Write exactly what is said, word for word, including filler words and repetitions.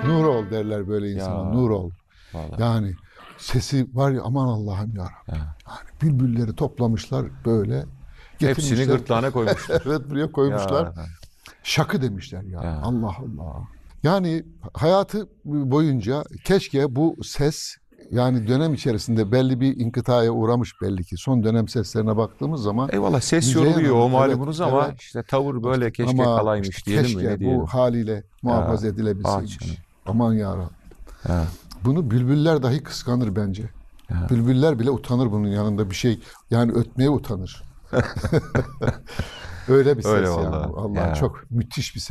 Nur ol derler böyle insana. Ya, Nur ol. vallahi. Yani sesi var ya, aman Allah'ım ya Rabbi. Ya. Yani bülbülleri toplamışlar böyle. Hepsini Getirmişler. gırtlağına koymuşlar. Evet, buraya koymuşlar. Ya, Şakı demişler ya. ya. Allah Allah. Yani hayatı boyunca keşke bu ses, yani dönem içerisinde belli bir inkıtaya uğramış belli ki. Son dönem seslerine baktığımız zaman Eyvallah, ses Müzeyyen yoruluyor Hanım, o malumunuz evet, ama evet. işte tavır böyle İşte keşke ama kalaymış işte diyelim mi, ne keşke diyelim? bu haliyle muhafaza Ya, ah edilebilseymiş. canım. Aman yarabbim. Ya, Bunu bülbüller dahi kıskanır bence. ya. Bülbüller bile utanır bunun yanında bir şey. Yani ötmeye utanır. Öyle bir Öyle ses yani. vallahi. Allah, Ya. çok müthiş bir ses.